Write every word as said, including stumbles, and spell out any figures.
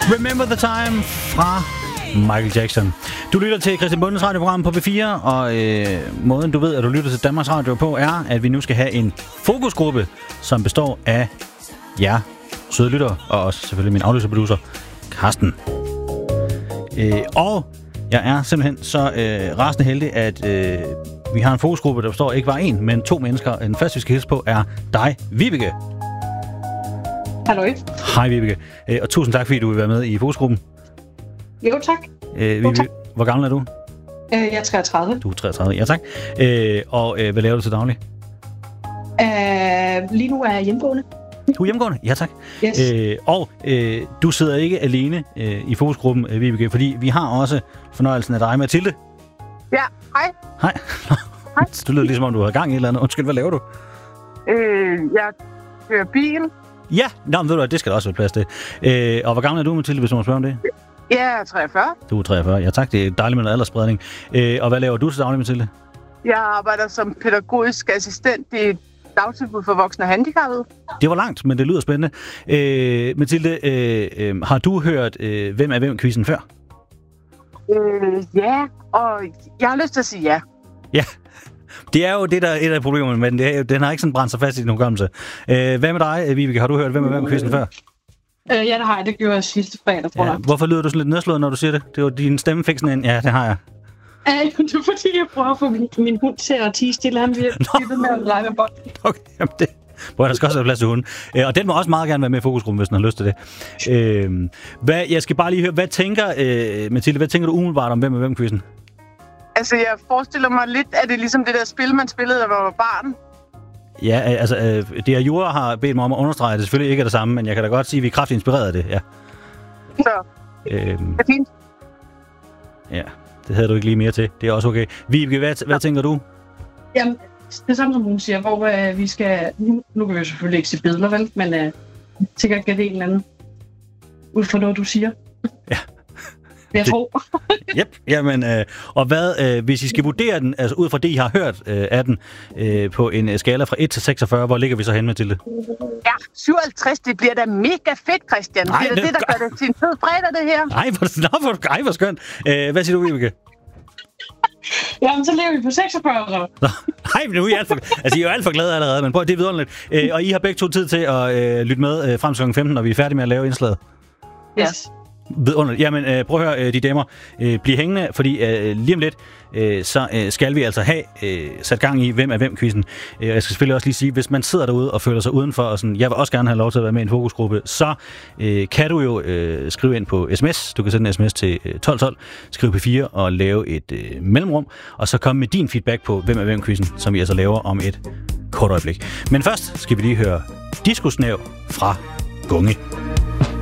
Remember the Time fra Michael Jackson. Du lytter til Christian Bundens radioprogram på B fire, og øh, måden du ved, at du lytter til Danmarks Radio på, er, at vi nu skal have en fokusgruppe, som består af jer, søde lyttere, og også selvfølgelig min afløserproducer, Karsten. Øh, og jeg er simpelthen så øh, rasende heldig, at øh, vi har en fokusgruppe, der består ikke bare en, men to mennesker. Den første, vi skal hilse på, er dig, Vibeke. Hallo. Hej, Vibeke. Øh, og tusind tak, fordi du vil være med i fokusgruppen. Jo, tak. Øh, Vibeke, tak. Hvor gammel er du? Øh, jeg er treogtredive. Du er treogtredive, ja tak. Øh, og øh, hvad laver du til daglig? Øh, lige nu er jeg hjemmegående. Du er hjemmegående? Ja tak. Yes. Øh, og øh, du sidder ikke alene øh, i fokusgruppen, øh, Vibeke, fordi vi har også fornøjelsen af dig, Mathilde. Ja, hej. Hej. Hej. Du lyder ligesom om, du har gang i et eller andet. Undskyld, hvad laver du? Øh, jeg kører bil. Ja, nå, men ved du hvad, det skal der også være plads til. Øh, og hvor gammel er du, Mathilde, hvis du må spørge om det? Ja, jeg er treogfyrre. Du er treogfyrre, ja tak. Det er dejligt med noget aldersspredning. Øh, og hvad laver du til daglig, Mathilde? Jeg arbejder som pædagogisk assistent i et dagtilbud for voksne og handicappede. Det var langt, men det lyder spændende. Øh, Mathilde, øh, øh, har du hørt øh, Hvem er hvem-quizzen før? Øh, ja, og jeg har lyst til at sige ja. Ja, det er jo det, der er et af problemerne, men det er, den har ikke sådan brændt sig fast i din hukommelse. Øh, hvad med dig, Vibeke? Har du hørt Hvem er hvem-quizzen før? Øh, ja, det har jeg. Det gjorde jeg sidste fredag, tror Ja, jeg. hvorfor lyder du sådan lidt nedslået, når du siger det? Det var din stemme fik sådan en... Ja, det har jeg. Øh, det er fordi, jeg prøver at få min, min hund til at tie stille. Han bliver ved med at lege med bold. Okay, jamen det... Hvor der skal også være plads til hunden. Øh, og den må også meget gerne være med i fokusgruppen, hvis den har lyst til det. Øh, hvad, jeg skal bare lige høre, hvad tænker, øh, Mathilde, hvad tænker du umiddelbart om Hvem er hvem-quizzen? Altså, jeg forestiller mig lidt, at det er ligesom det der spil, man spillede, da man var barn. Ja, altså, øh, det er Jura har bedt mig om at understrege, at det selvfølgelig ikke er det samme, men jeg kan da godt sige, at vi er kraftigt inspireret af det, ja. Så, Øh, det er fint. ja, det havde du ikke lige mere til. Det er også okay. Vibeke, hvad, hvad tænker du? Jamen, det er samme som hun siger, hvor øh, vi skal... Nu, nu kan vi jo selvfølgelig ikke se billeder, vel? Men øh, sikkert kan det en eller anden ud fra noget, du siger. Ja. Jeg tror. Yep, jamen, øh, og hvad, øh, hvis I skal vurdere den, altså ud fra det, I har hørt øh, af den, øh, på en skala fra et til seksogfyrre, hvor ligger vi så hen, Mathilde? Ja, syvoghalvtreds, det bliver da mega fedt, Christian. Nej, det er da det det, der gør det til en fed fredag, det her. Ej, hvor, hvor, ej, hvor skønt. Øh, hvad siger du, Vibeke? Jamen, så lever vi på seksogfyrre, så. Nå, nej, men nu er I alt for, altså, I er jo alt for glade allerede, men prøv, det er vidunderligt. Øh, og I har begge to tid til at øh, lytte med øh, frem til klokken femten, når vi er færdige med at lave indslaget. Yes. Vidunderligt. Jamen, øh, prøv at høre, øh, de damer. Øh, bliv hængende, fordi øh, lige om lidt, øh, så øh, skal vi altså have øh, sat gang i Hvem er hvem-quizzen. Øh, jeg skal selvfølgelig også lige sige, hvis man sidder derude og føler sig udenfor, og sådan, jeg vil også gerne have lov til at være med i en fokusgruppe, så øh, kan du jo øh, skrive ind på sms. Du kan sende en sms til øh, tolv tolv, skrive P fire og lave et øh, mellemrum, og så komme med din feedback på Hvem er hvem-quizzen, som vi altså laver om et kort øjeblik. Men først skal vi lige høre Disco Snæv fra Gunge.